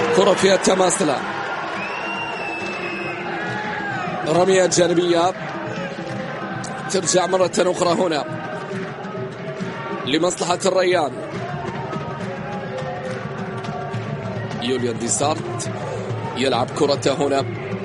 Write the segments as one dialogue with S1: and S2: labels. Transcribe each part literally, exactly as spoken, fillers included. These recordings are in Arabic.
S1: كرة فيها تماثلة، رمية جانبية ترجع مرة أخرى هنا لمصلحة الريان. يوليان ديسارت يلعب كرته هنا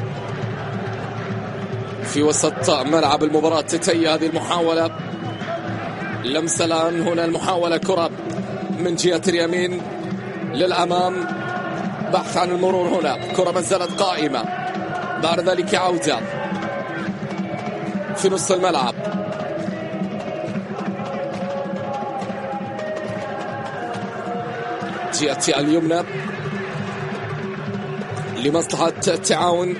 S1: في وسط ملعب المباراة. تتهيأ هذه المحاولة، لمسة الآن هنا المحاولة، كرة من جهة اليمين للأمام، بحث عن المرور هنا، كرة ما زالت قائمة، بعد ذلك عودة في نص الملعب. جهة اليمنى لمصلحة التعاون،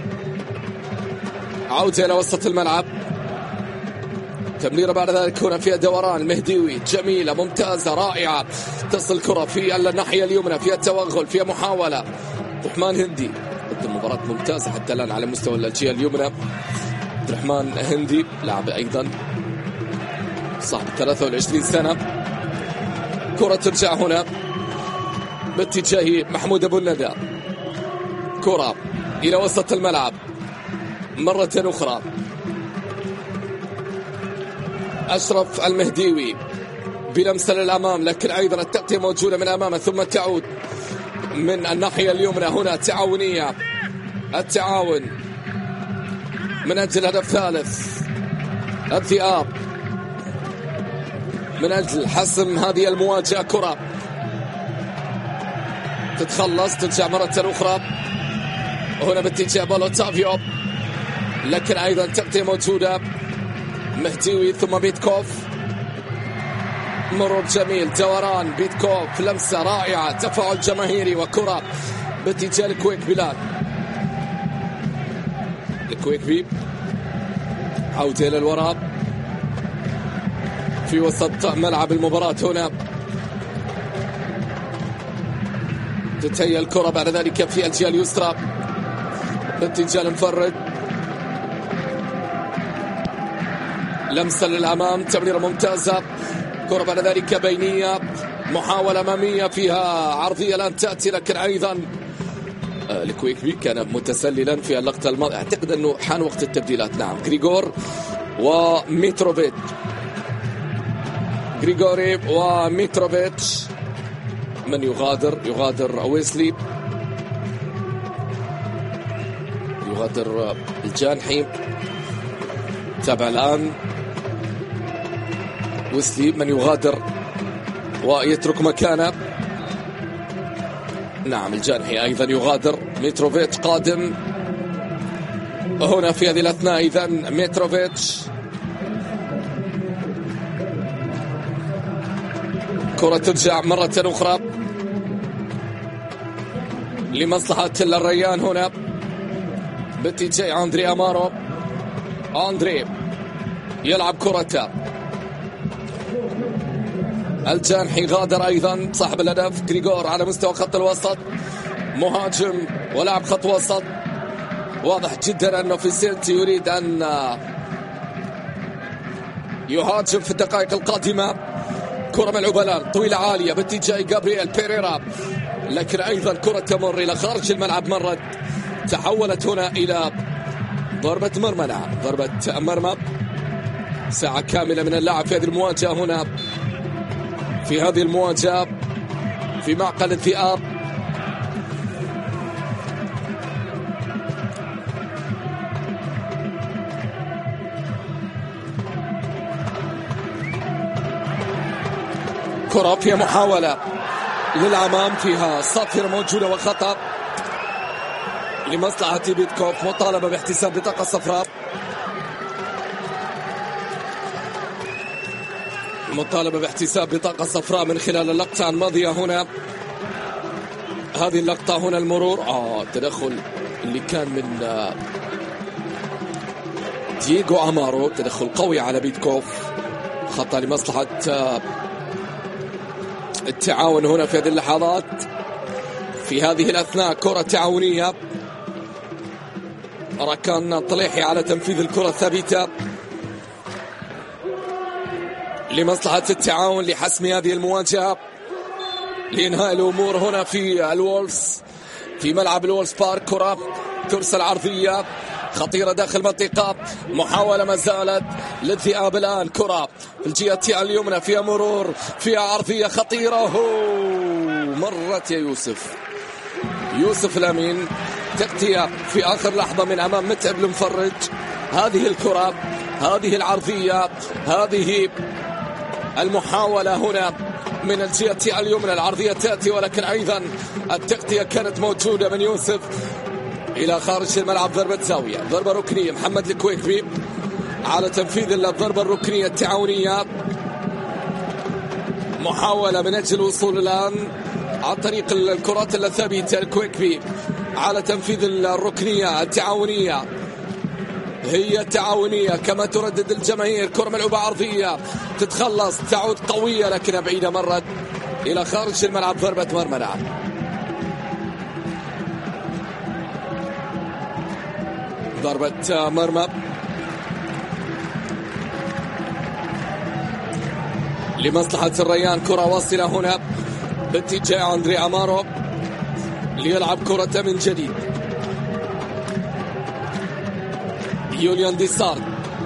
S1: عودة إلى وسط الملعب، تمريرة بعد ذلك هنا فيها دوران. المهديوي جميلة ممتازة رائعة، تصل الكرة في الناحية اليمنى، فيها توغل، فيها محاولة. عبد الرحمن هندي قدم مباراة ممتازة حتى الآن على مستوى الجهة اليمنى. عبد الرحمن هندي لاعب أيضا صاحب ثلاثة وعشرين سنة. كرة ترجع هنا باتجاه محمود أبو الندى، كرة إلى وسط الملعب مرة أخرى. أشرف المهديوي بلمسة للأمام، لكن أيضا التغطية موجودة من أمامه، ثم تعود من الناحية اليمنى. هنا تعاونية، التعاون من أجل هدف ثالث، الذئاب من أجل حسم هذه المواجهة. كرة تتخلص، ترجع مرة أخرى هنا باتجاه بولو تافيو، لكن أيضا تغطية موجودة. مهديوي ثم بيتكوف، مرور جميل، دوران بيتكوف، لمسة رائعة، تفاعل جماهيري، وكرة باتجاه الكويك بلاد. الكويك بي عودة إلى الوراء في وسط ملعب المباراة. هنا تتهيأ الكرة بعد ذلك في الجهة اليسرى باتجاه المفرد، لمسة للأمام، تمريرة ممتازة، كرة بعد ذلك بينية، محاولة أمامية فيها عرضية الآن تأتي، لكن أيضا الكويك بي كان متسللا في اللقطة الماضية. أعتقد أنه حان وقت التبديلات. نعم، غريغور وميتروفيتش، غريغوري وميتروفيتش. من يغادر؟ يغادر ويسلي، يغادر الجانحي. تابع الآن ويسلي من يغادر ويترك مكانه. نعم، الجانحي أيضا يغادر. ميتروفيتش قادم هنا في هذه الأثناء. إذن ميتروفيتش، كرة ترجع مرة أخرى لمصلحة الريان هنا باتجاه أندري أمارو. أندري يلعب كرته، الجانحي غادر أيضا صاحب الهدف. غريغور على مستوى خط الوسط، مهاجم ولاعب خط وسط، واضح جدا أنه في سيلتي يريد أن يهاجم في الدقائق القادمة. كرة ملعوبة الآن طويلة عالية باتجاه جابرييل بيريرا، لكن أيضا كرة تمر إلى خارج الملعب، مرت تحولت هنا إلى ضربة مرمى. نعم، ضربة مرمى. ساعة كاملة من اللعب في هذه المواجهة، هنا في هذه المواجهة في معقل الذئاب. كرة فيها محاولة للأمام، فيها صافرة موجودة وخطأ لمصلحة بيتكوف، مطالبة باحتساب بطاقة صفراء، مطالبة باحتساب بطاقة صفراء من خلال اللقطة الماضية. هنا هذه اللقطة، هنا المرور، آه التدخل اللي كان من آه دييغو أمارو، تدخل قوي على بيتكوف، خطأ لمصلحة آه التعاون هنا في هذه اللحظات. في هذه الأثناء كرة تعاونية، ركان طليحي على تنفيذ الكرة الثابتة لمصلحة التعاون لحسم هذه المواجهة، لإنهاء الأمور هنا في الوولفز. في ملعب الولز بارك. كرة ترسل عرضية خطيرة داخل المنطقة، محاولة ما زالت للذئاب الآن. كرة في الجهة اليمنى فيها مرور، فيها عرضية خطيرة، هو مرت يا يوسف يوسف الأمين، تغطية في آخر لحظة من أمام متعب المفرج. هذه الكرة، هذه العرضية، هذه المحاولة هنا من الجهة اليمنى. العرضية تأتي ولكن أيضا التغطية كانت موجودة من يوسف إلى خارج الملعب. ضربة زاوية، ضربة ركنية. محمد الكويكبي على تنفيذ الضربة الركنية التعاونية. محاولة من أجل الوصول الآن عن طريق الكرات الثابتة. الكويكبي على تنفيذ الركنية التعاونية، هي تعاونية كما تردد الجماهير. كرة ملعوبة عرضية تتخلص، تعود قوية لكنها بعيدة، مرت إلى خارج الملعب. ضربة مرمى. نعم ضربة مرمى لمصلحة الريان. كرة واصلة هنا باتجاه أندري أمارو ليلعب كرة من جديد. يوليان ديسارد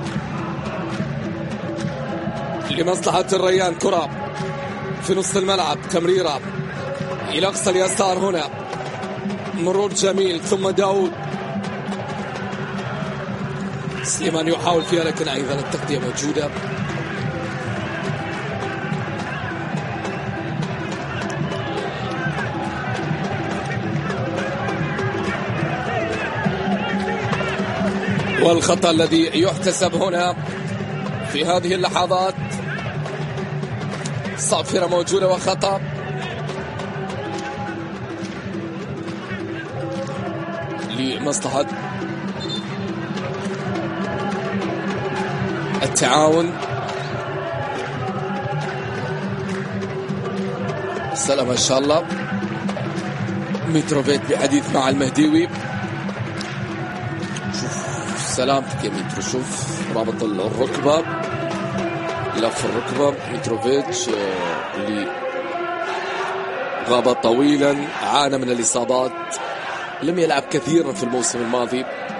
S1: لمصلحة الريان. كرة في نص الملعب، تمريرة إلى أقصى اليسار. هنا مرور جميل، ثم داود سليمان يحاول فيها لكن أيضا التغطية موجودة. والخطأ الذي يحتسب هنا في هذه اللحظات، صافرة موجودة وخطأ لمصلحة التعاون. سلام ان شاء الله. متروفيت بحديث مع المهديوي. شوف سلامتك يا مترو، شوف رابط الركبة، لف الركبة. متروفيتش اللي غاب طويلا، عانى من الإصابات، لم يلعب كثيرا في الموسم الماضي.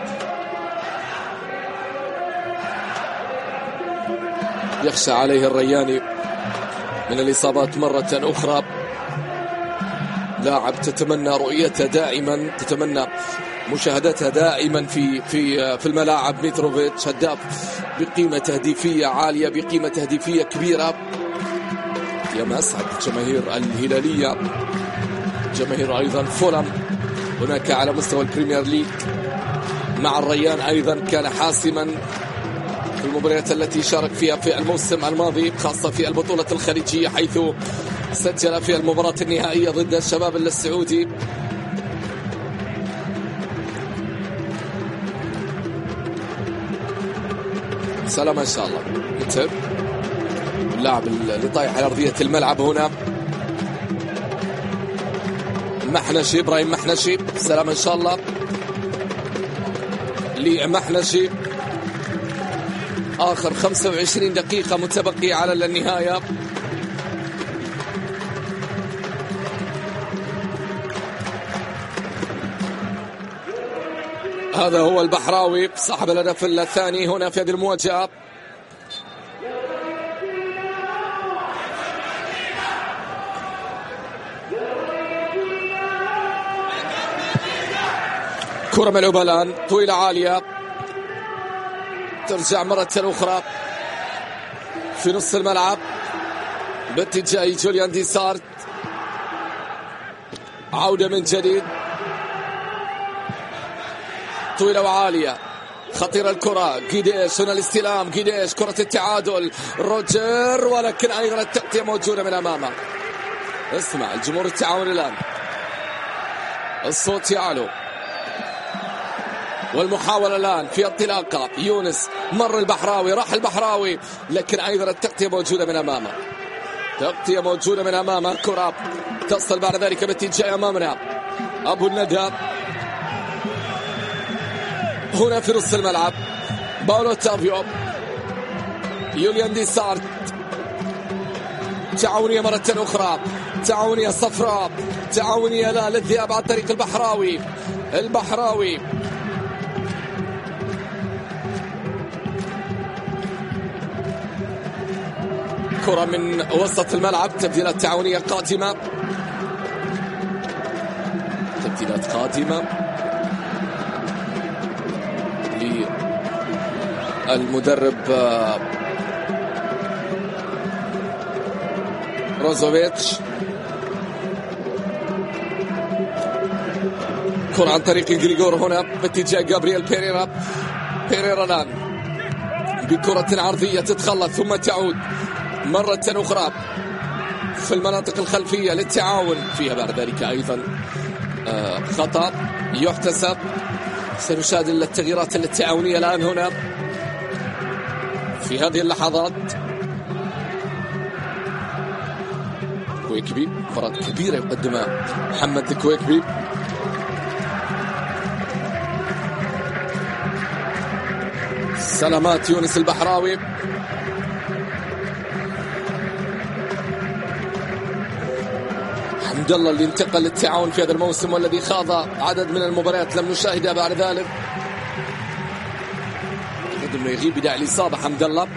S1: يخشى عليه الرياني من الإصابات مرة أخرى. لاعب تتمنى رؤيته دائما، تتمنى مشاهدتها دائما في في في الملاعب. متروفيتش هداف بقيمة تهديفية عالية، بقيمة تهديفية كبيرة. يا ما أسعد جماهير الهلالية، جماهير أيضا فولم هناك على مستوى البريمير ليج مع الريان. أيضا كان حاسما في المباريات التي شارك فيها في الموسم الماضي، خاصة في البطولة الخليجية، حيث سجل في المباراة النهائية ضد الشباب السعودي. سلام ان شاء الله. متعب اللاعب اللي طايح على ارضيه الملعب هنا. محنشي، ابراهيم محنشي. سلام ان شاء الله لمحنشي. اخر خمسة وعشرين دقيقه متبقيه على النهايه. هذا هو البحراوي صاحب الهدف الثاني هنا في هذه المواجهة. كرة ملعوبة الآن طويلة عالية، ترجع مرة أخرى في نص الملعب باتجاه جوليان ديسارد. عودة من جديد طويلة وعالية، خطيرة الكرة. قيديش هنا الاستلام، قيديش كرة التعادل، روجر، ولكن أيضا التغطية موجودة من أمامه. اسمع الجمهور التعاون الآن، الصوت يعلو، والمحاولة الآن في انطلاقة. يونس مر البحراوي، راح البحراوي، لكن أيضا التغطية موجودة من أمامه، تغطية موجودة من أمامه. الكرة تصل بعد ذلك باتجاه أمامنا أبو الندى هنا في نص الملعب. باولو تافيو، يوليان ديسارد، تعاونية مرة أخرى، تعاونية صفراء التعاونية لا للذهاب عن طريق البحراوي. البحراوي كرة من وسط الملعب. تبديلات تعاونية قادمة، تبديلات قادمة للمدرب روزوفيتش. كرة عن طريق غريغور هنا باتجاه جابرييل بيريرا. بيريرا الآن بكرة عرضية تتخلص ثم تعود مرة أخرى في المناطق الخلفية للتعاون، فيها بعد ذلك أيضا خطأ يحتسب. سنشاهد التغييرات التعاونية الآن هنا في هذه اللحظات. كويكبي، مباراة كبيرة يقدمها محمد الكويكبي. سلامات يونس البحراوي. حمد الله اللي انتقل للتعاون في هذا الموسم والذي خاض عدد من المباريات لم نشاهدها بعد ذلك. أعتقد انه يغيب بداعي الإصابة حمد الله.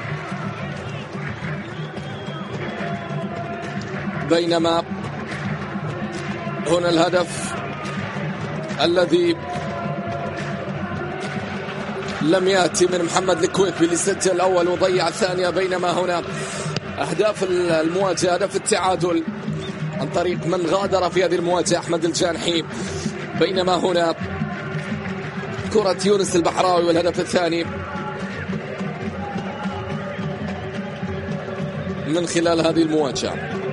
S1: بينما هنا الهدف الذي لم يأتي من محمد الكويكبي اللي سجل الأول وضيع الثانية. بينما هنا أهداف المواجهة، هدف التعادل عن طريق من غادر في هذه المواجهة أحمد الجانحي. بينما هنا كرة يونس البحراوي والهدف الثاني من خلال هذه المواجهة.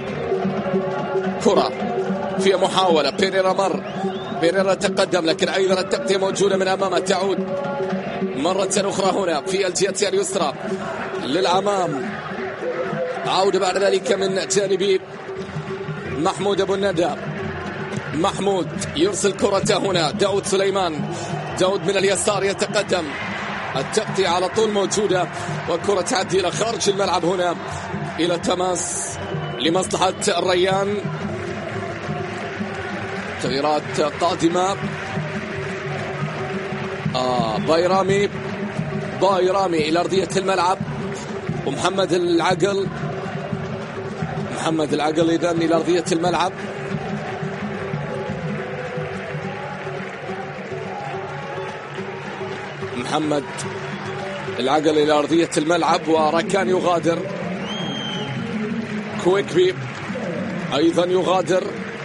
S1: كرة في محاولة، بيريرا مر، بيريرا تقدم لكن أيضا التغطية موجودة من أمامه. تعود مرة أخرى هنا في الجهة اليسرى للأمام. عودة بعد ذلك من جانبي محمود أبو الندى. محمود يرسل كرته هنا. داود سليمان، داود من اليسار يتقدم، التغطية على طول موجودة وكرة تعدي إلى خارج الملعب هنا إلى تماس لمصلحة الريان. تغييرات قادمة. آه بايرامي بايرامي إلى أرضية الملعب ومحمد العقل. محمد العقل إذن إلى أرضية الملعب. محمد العقل إلى أرضية الملعب وركان يغادر. كويكبي أيضا يغادر.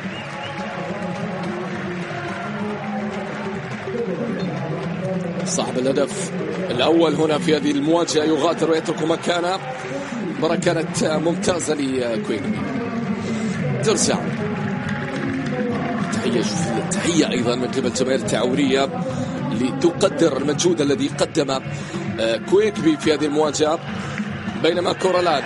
S1: صاحب الهدف الأول هنا في هذه المواجهة يغادر ويترك مكانه. مباراة كانت ممتازة لكويكبي. ترجع تحية تحية أيضا من قبل جماهير التعاونية لتقدر المجهود الذي قدم كويكبي في هذه المواجهة. بينما كرة الآن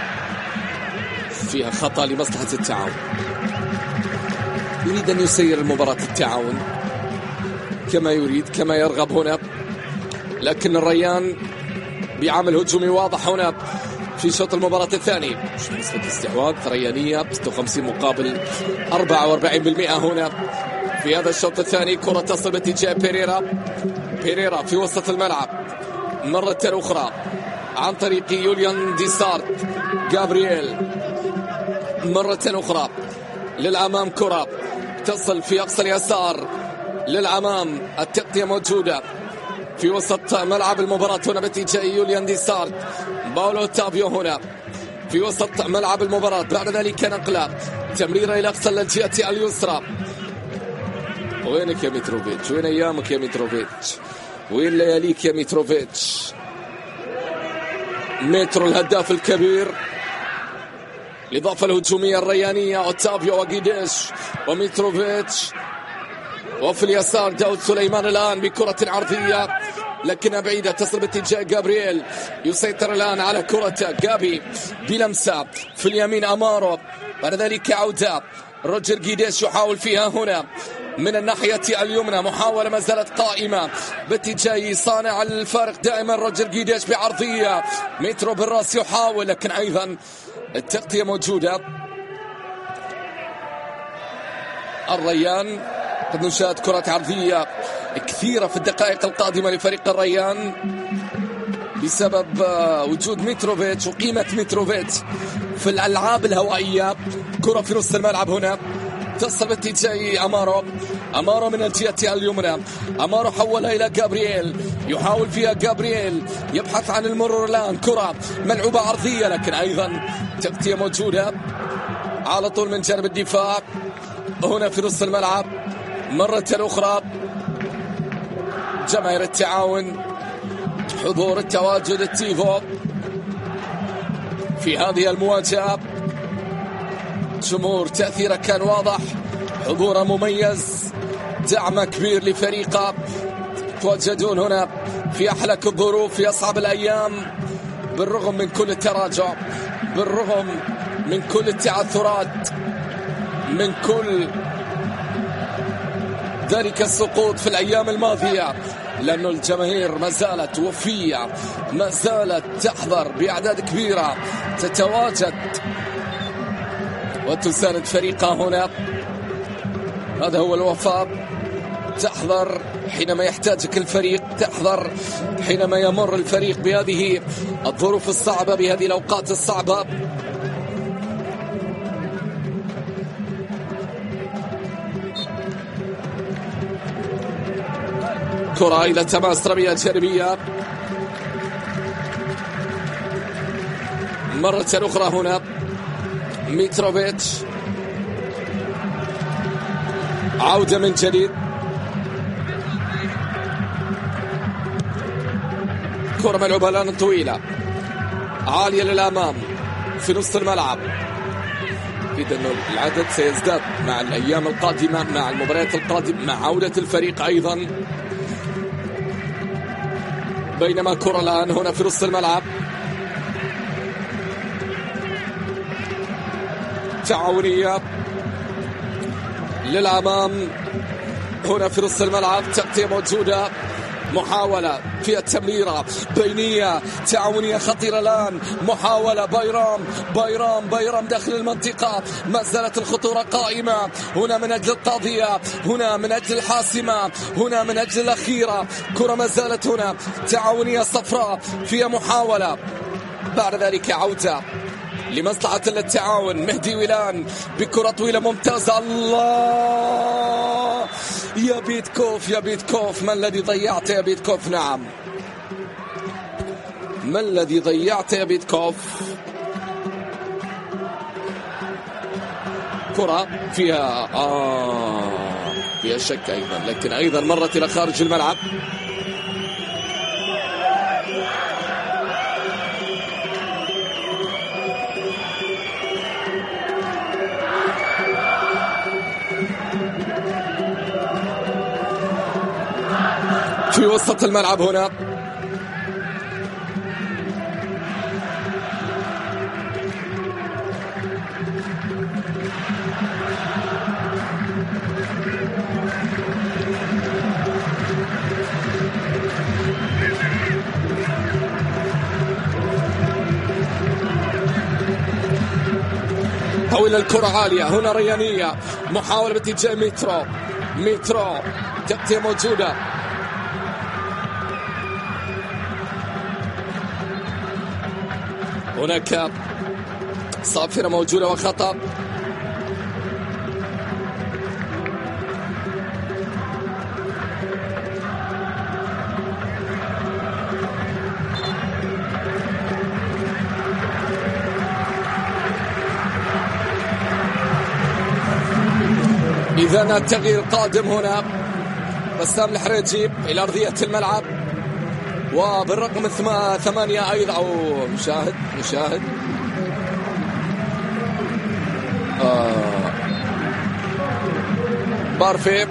S1: فيها خطأ لمصلحة التعاون. يريد أن يسير المباراة التعاون كما يريد كما يرغب هنا، لكن الريان بعمل هجومي واضح هنا في شوط المباراة الثاني. نسبة استحواذ ريانية ستة وخمسين مقابل أربعة وأربعين بالمئة هنا في هذا الشوط الثاني. كرة تصل باتجاه بيريرا. بيريرا في وسط الملعب مرة أخرى عن طريق يوليان ديسارت. جابرييل مرة أخرى للأمام. كرة تصل في أقصى اليسار للأمام. التغطية موجودة في وسط ملعب المباراة هنا باتجاه يوليان ديسارت. باولو تابيو هنا في وسط ملعب المباراة. بعد ذلك نقلة تمريرة إلى أقصى الجهة اليسرى. وينك يا ميتروفيتش؟ وين أيامك يا ميتروفيتش؟ وين لياليك يا ميتروفيتش؟ مترو الهداف الكبير. الإضافة الهجومية الريانية أوتافيو وغيديش وميتروفيتش. وفي اليسار داود سليمان الآن بكرة عرضية لكنها بعيدة تصل باتجاه جابرييل. يسيطر الآن على كرة جابي بلمسة في اليمين أمارو. بعد ذلك عودة روجر غيديش يحاول فيها هنا من الناحية اليمنى. محاولة ما زالت قائمة باتجاه صانع الفارق دائما روجر غيديش بعرضية. مترو بالراس يحاول لكن أيضا التغطية موجودة. الريان. قد نشاهد كرة عرضية كثيرة في الدقائق القادمة لفريق الريان بسبب وجود متروفيتش وقيمة متروفيتش في الألعاب الهوائية. كرة في نص الملعب هنا تصل باتجاه أمارو. أمارو من الجهة اليمنى. أمارو حولها إلى جابرييل. يحاول فيها جابرييل يبحث عن المرور الآن. كرة ملعوبة عرضية لكن أيضا تغطية موجودة على طول من جانب الدفاع هنا في نص الملعب. مرة أخرى جماهير التعاون، حضور التواجد التيفو في هذه المواجهة. جمهور تأثيره كان واضح، حضوره مميز، دعم كبير لفريقه. تواجدون هنا في أحلك الظروف في أصعب الأيام بالرغم من كل التراجع، بالرغم من كل التعثرات، من كل ذلك السقوط في الأيام الماضية، لأن الجماهير ما زالت وفية، ما زالت تحضر بأعداد كبيرة، تتواجد وتساند فريقها هنا. هذا هو الوفاء. تحضر حينما يحتاجك الفريق، تحضر حينما يمر الفريق بهذه الظروف الصعبة، بهذه الأوقات الصعبة. كرة إلى تماس رمية جانبية مرة أخرى هنا. متروفيتش عودة من جديد. كرة ملعوبة الآن طويلة عالية للأمام في نص الملعب. أكيد أنه العدد سيزداد مع الأيام القادمة، مع المباريات القادمة، مع عودة الفريق أيضا. بينما كرة الآن هنا في نص الملعب تعاونية للأمام هنا في نص الملعب. تغطية موجودة، محاولة في التمريرة بينية تعاونية خطيرة الآن. محاولة بايرام بايرام بايرام داخل المنطقة. ما زالت الخطورة قائمة هنا من أجل القضية، هنا من أجل الحاسمة، هنا من أجل الأخيرة. كرة ما زالت هنا تعاونية صفراء فيها محاولة، بعد ذلك عودة لمصلحة التعاون. مهدي ويلان بكرة طويلة ممتازة. الله يا بيتكوف يا بيتكوف، ما الذي ضيعته يا بيتكوف؟ نعم، ما الذي ضيعته يا بيتكوف؟ كرة فيها آه فيها شك أيضا، لكن أيضا مرت إلى خارج الملعب. في وسط الملعب هنا طويل الكرة عالية هنا ريانية. محاولة باتجاه مترو. مترو تغطية موجودة. هناك صافرة موجودة وخطأ. إذا التغيير قادم هنا. بسام الحريجي إلى أرضية الملعب، وبالرقم ثمانية أيضا أو مشاهد مشاهد آه بارفي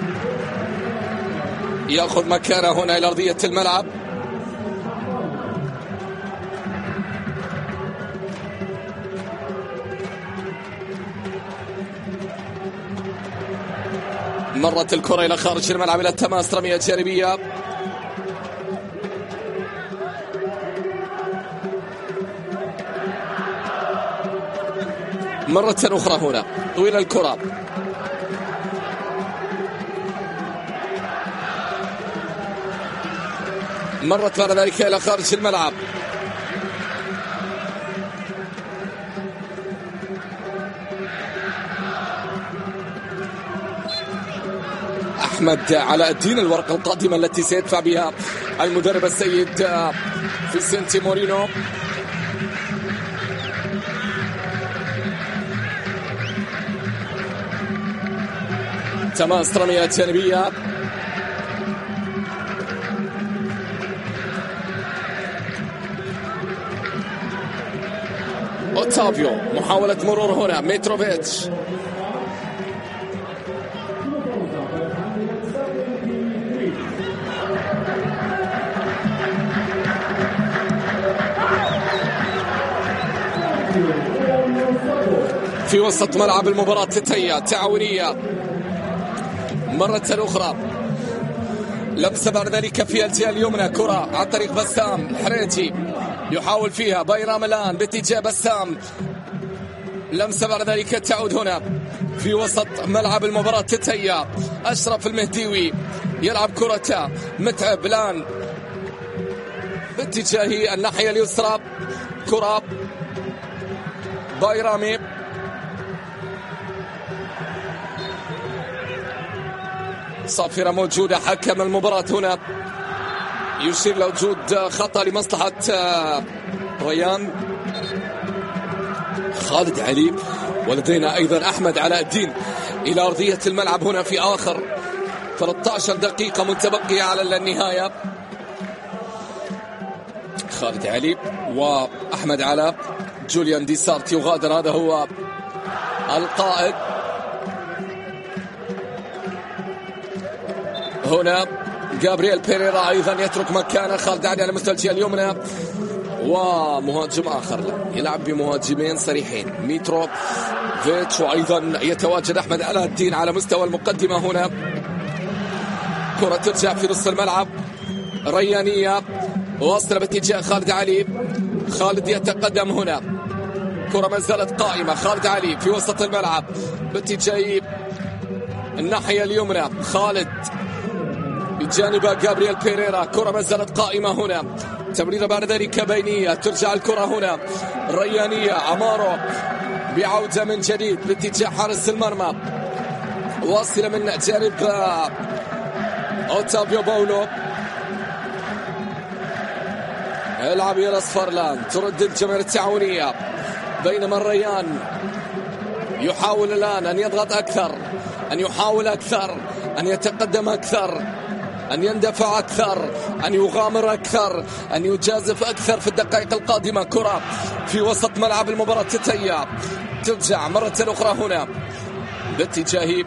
S1: يأخذ مكانه هنا إلى أرضية الملعب. مرت الكرة إلى خارج الملعب إلى التماس رمية جانبية. مرة أخرى هنا طويل الكرة مرت بعد ذلك إلى خارج الملعب. أحمد علاء الدين، الورقة القادمة التي سيدفع بها المدرب السيد فيسنتي مورينو. تماس رميات جانبية. أوتافيو، محاولة مرور هنا، ميتروفيتش في وسط ملعب المباراة. تتيا تعاونية مرة أخرى، لمسة بعد ذلك في الجهة اليمنى، كرة عن طريق بسام الحريتي يحاول فيها بايرام الآن باتجاه بسام، لمسة بعد ذلك تعود هنا في وسط ملعب المباراة. تتيا أشرف المهديوي يلعب كرة متعب الآن باتجاه الناحية اليسرى، كرة بايرامي صافرة موجودة. حكم المباراة هنا يشير لوجود خطأ لمصلحة ريان خالد علي. ولدينا أيضا أحمد علاء الدين إلى أرضية الملعب هنا في آخر ثلاث عشرة دقيقة متبقية على النهاية. خالد علي وأحمد علاء، جوليان دي سارت يغادر، هذا هو القائد. هنا جابرييل بيريرا أيضا يترك مكانه. خالد علي على مستوى الجهة اليمنى، ومهاجم آخر لا يلعب بمهاجمين صريحين، ميترو فيتش، وأيضا يتواجد أحمد علاء الدين على مستوى المقدمة. هنا كرة ترجع في نصف الملعب، ريانية واصلة باتجاه خالد علي. خالد يتقدم هنا، كرة ما زالت قائمة. خالد علي في وسط الملعب باتجاه الناحية اليمنى، خالد بجانب جابرييل بيريرا، كرة ما زالت قائمة هنا. تمريرة بعد ذلك بينية، ترجع الكرة هنا ريانية. أمارو بعودة من جديد باتجاه حارس المرمى، واصلة من جانب أوتافيو باولو. يلعب إلى أصفرلان، ترد الجماهير التعاونية، بينما الريان يحاول الآن أن يضغط أكثر، أن يحاول أكثر، أن يتقدم أكثر، أن يندفع أكثر، أن يغامر أكثر، أن يجازف أكثر في الدقائق القادمة. كرة في وسط ملعب المباراة. تتيا ترجع مرة أخرى هنا باتجاه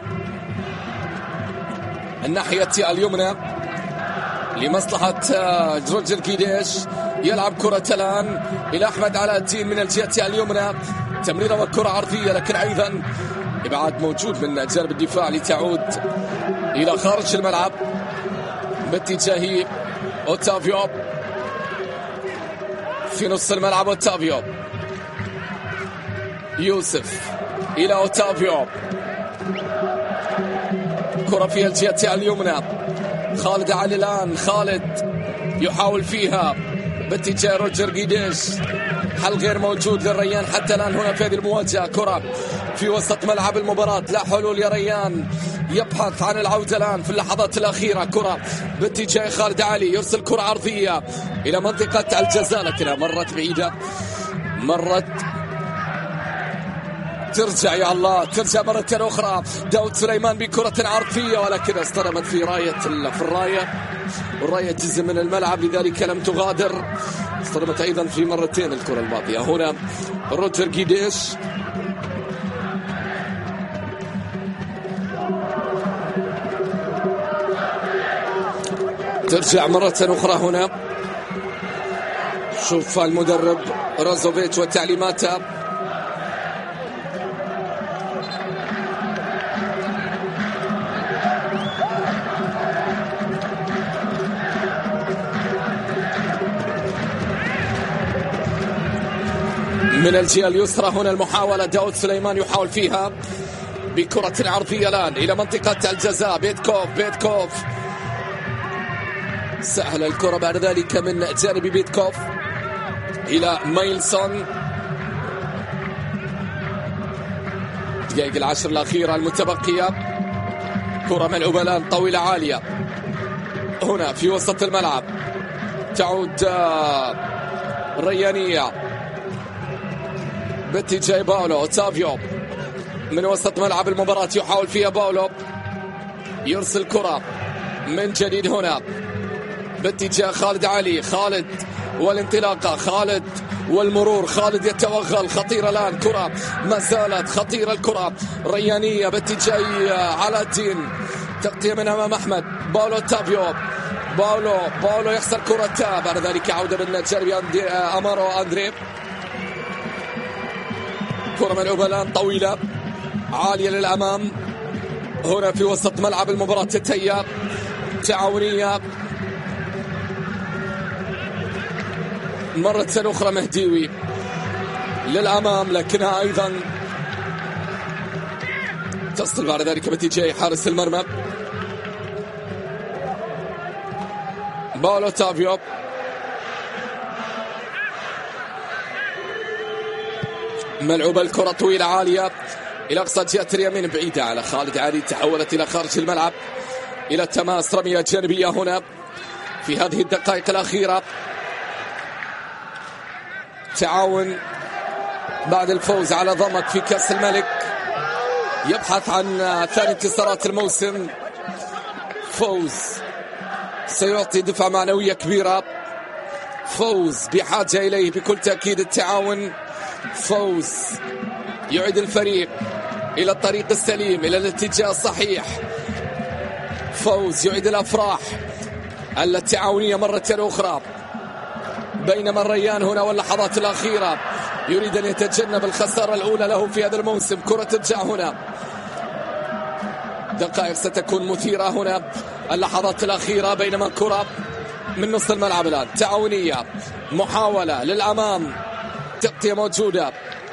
S1: الناحية اليمنى لمصلحة روجر جيديش. يلعب كرة الآن إلى أحمد علاء الدين من الجهة اليمنى، تمريرة وكرة عرضية، لكن أيضا إبعاد موجود من جانب الدفاع لتعود إلى خارج الملعب باتجاه أوتافيو. في نص الملعب أوتافيو، يوسف إلى أوتافيو، كرة في الجهة اليمنى، خالد علي الآن. خالد يحاول فيها باتجاه روجر جيديش، حل غير موجود للريان حتى الآن هنا في هذه المواجهة. كرة في وسط ملعب المباراة، لا حلول يا ريان، يبحث عن العودة الآن في اللحظات الأخيرة. كرة باتجاه خالد علي، يرسل كرة عرضية إلى منطقة الجزاء، لكنها مرت بعيدة، مرت ترجع يا الله، ترجع مرة أخرى. داود سليمان بكرة عرضية، ولكن اصطدمت في راية في الراية، والراية جزء من الملعب لذلك لم تغادر. اصطدمت أيضا في مرتين الكرة الماضية. هنا روجر جيديش ترجع مرة أخرى. هنا شوف المدرب رازوفيتش وتعليماته. من الجهة اليسرى هنا المحاولة، داود سليمان يحاول فيها بكرة عرضية الآن إلى منطقة الجزاء. بيتكوف بيتكوف سهل الكرة بعد ذلك من جانب بيتكوف إلى مايلسون. دقائق العشر الأخيرة المتبقية، كرة ملعوبة الآن طويلة عالية هنا في وسط الملعب، تعود ريانية باتجاه باولو اوتافيو من وسط ملعب المباراة، يحاول فيها باولو يرسل كرة من جديد هنا باتجاه خالد علي. خالد والانطلاقة، خالد والمرور، خالد يتوغل، خطيرة الآن كرة، ما زالت خطيرة الكرة، ريانية باتجاه علاء الدين، تغطية من أمام أحمد. باولو اوتافيو، باولو باولو يخسر كرة، بعد ذلك عودة من جانب أمارو أندري. كرة ملعوبة الآن طويلة عالية للأمام هنا في وسط ملعب المباراة، تتيا تعاونية مرة أخرى، مهديوي للأمام لكنها أيضا تصل بعد ذلك باتجاه حارس المرمى. باولو اوتافيو ملعوبة الكرة طويلة عالية إلى أقصى جهة اليمين بعيدة على خالد علي، تحولت إلى خارج الملعب إلى التماس، رمية جانبية هنا في هذه الدقائق الأخيرة. تعاون بعد الفوز على ضمك في كأس الملك، يبحث عن ثاني انتصارات الموسم، فوز سيعطي دفعة معنوية كبيرة، فوز بحاجة إليه بكل تأكيد التعاون، فوز يعيد الفريق إلى الطريق السليم، إلى الاتجاه الصحيح، فوز يعيد الأفراح التعاونية مرة أخرى. بينما الريان هنا واللحظات الأخيرة يريد أن يتجنب الخسارة الأولى له في هذا الموسم. كرة ترجع هنا، دقائق ستكون مثيرة هنا، اللحظات الأخيرة، بينما كرة من نص الملعب الآن تعاونية، محاولة للأمام، تغطية موجودة،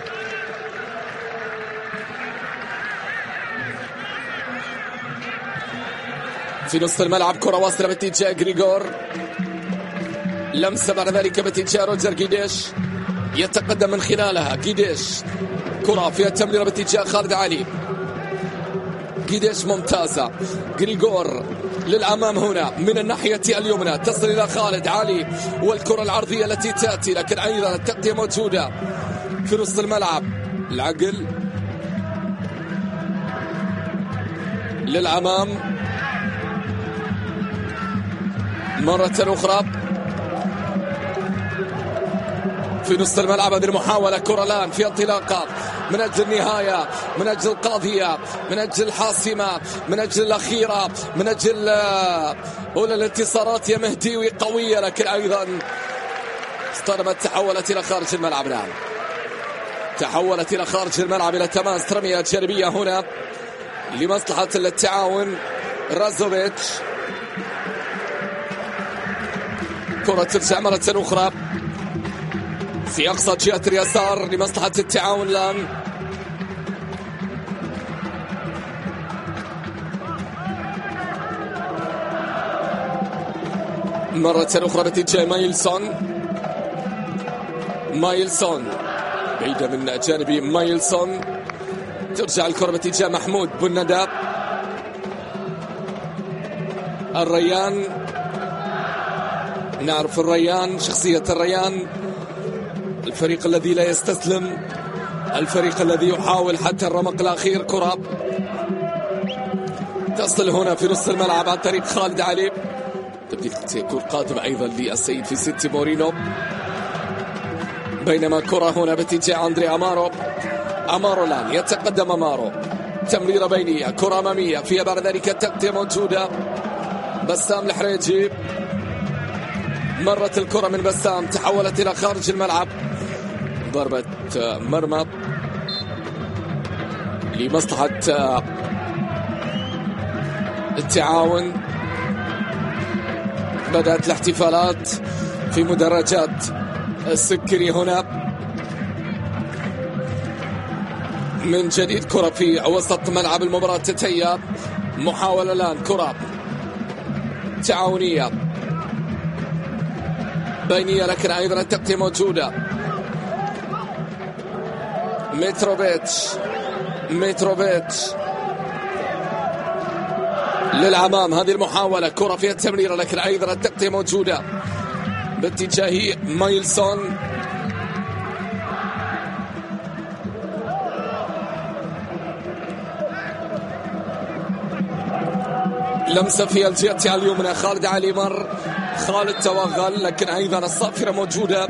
S1: في نص الملعب كرة واصلة باتجاه غريغور، لمسة بعد ذلك باتجاه روجر جيديش، يتقدم من خلالها جيديش، كرة فيها تمريرة باتجاه خالد علي، جيديش ممتازة، غريغور للأمام هنا من الناحية اليمنى، تصل إلى خالد علي والكرة العرضية التي تأتي، لكن أيضا التغطية موجودة في نص الملعب، العقل للأمام مرة أخرى في نص الملعب. هذه المحاولة، كرة الآن في انطلاقة من أجل النهاية، من أجل القاضية، من أجل الحاسمة، من أجل الأخيرة، من أجل أولى الانتصارات يا مهديوي، قوية لكن أيضا اصطدمت، تحولت إلى خارج الملعب. نعم تحولت إلى خارج الملعب، إلى تماس، رمية جانبية هنا لمصلحة التعاون. رازوفيتش، كرة ترجع مرة أخرى في أقصى جهة اليسار لمصلحة التعاون الآن. مرة أخرى باتجاه مايلسون، مايلسون بعيدة من جانب مايلسون، ترجع الكرة باتجاه محمود بن-ندى. الريان، نعرف الريان، شخصية الريان، الفريق الذي لا يستسلم، الفريق الذي يحاول حتى الرمق الأخير. كرة تصل هنا في نص الملعب عن طريق خالد علي، تبديل سيكون قادم أيضا للسيد في سيتي مورينو، بينما كرة هنا باتجاه أندري أمارو. أمارو الآن يتقدم، أمارو تمريرة بينية، كرة أمامية فيها بعد ذلك التغطية موجودة، بسام الحريجي، مرت الكرة من بسام، تحولت إلى خارج الملعب، ضربة مرمى لمصلحة التعاون. بدأت الاحتفالات في مدرجات السكري هنا من جديد. كرة في وسط ملعب المباراة، تتيا محاولة الآن، كرة تعاونية بينية لكن أيضا التغطية موجودة. متروفيتش متروفيتش للأمام. هذه المحاولة كرة فيها التمريرة لكن أيضا التغطية موجودة باتجاه مايلسون. لمسة في الجهة اليمنى. خالد علي مر، خالد توغل لكن أيضا الصافرة موجودة.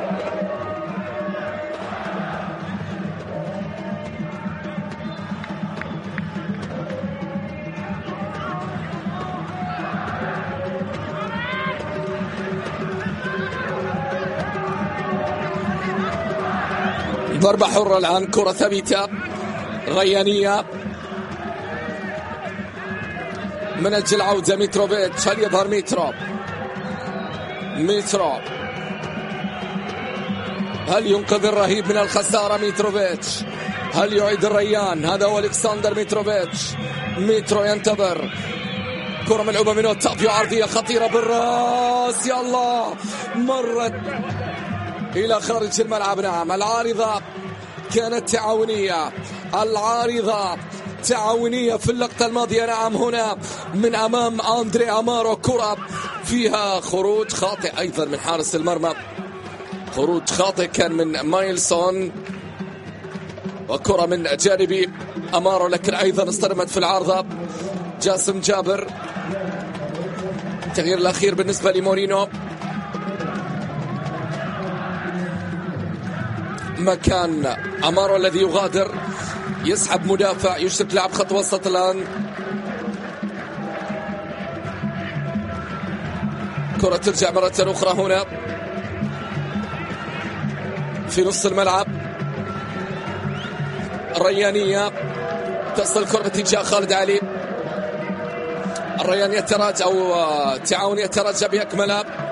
S1: ضربة حرة الآن، كرة ثابتة غيانية من أجل العودة. متروفيتش، هل يظهر ميترو؟ ميترو هل ينقذ الرهيب من الخسارة؟ متروفيتش هل يعيد الريان؟ هذا هو ألكسندر متروفيتش. ميترو ينتظر، كرة ملعوبة من أوتافيو، عرضية خطيرة بالراس، يا الله مرت إلى خارج الملعب. نعم العارضة كانت تعاونية، العارضة تعاونية في اللقطة الماضية. نعم هنا من أمام أندري أمارو، كرة فيها خروج خاطئ أيضا من حارس المرمى، خروج خاطئ كان من مايلسون، وكرة من جانب أمارو لكن أيضا اصطدمت في العارضة. جاسم جابر، التغيير الأخير بالنسبة لمورينو مكان أمارو الذي يغادر، يسحب مدافع، يشرك لاعب خط وسط. الآن كرة ترجع مرة أخرى هنا في نص الملعب. الريانية تصل الكرة باتجاه خالد علي. الريان يتراجع أو تعاون يتراجع بأكمله.